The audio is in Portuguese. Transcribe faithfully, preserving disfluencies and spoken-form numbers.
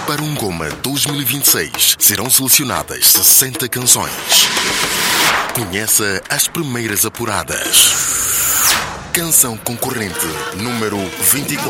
Para um Goma dois mil e vinte e seis, serão selecionadas sessenta canções. Conheça as primeiras apuradas. Canção concorrente número vinte e quatro.